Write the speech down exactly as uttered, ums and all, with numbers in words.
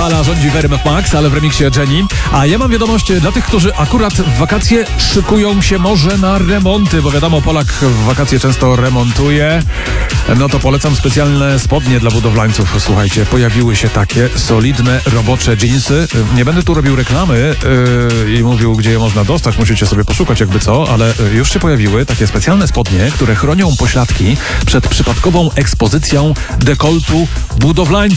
fala rządzi w R M F Max, ale w remiksie Jenny. A ja mam wiadomość dla tych, którzy akurat w wakacje szykują się może na remonty, bo wiadomo, Polak w wakacje często remontuje. No to polecam specjalne spodnie dla budowlańców. Słuchajcie, pojawiły się takie solidne, robocze dżinsy. Nie będę tu robił reklamy yy, i mówił, gdzie je można dostać. Musicie sobie poszukać jakby co, ale już się pojawiły takie specjalne spodnie, które chronią pośladki przed przypadkową ekspozycją dekoltu budowlańców.